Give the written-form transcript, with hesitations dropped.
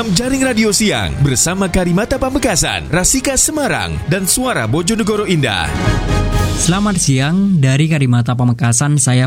Program Jaring Radio Siang bersama Karimata Pamekasan, Rasika Semarang, dan Suara Bojonegoro Indah. Selamat siang dari Karimata Pamekasan, saya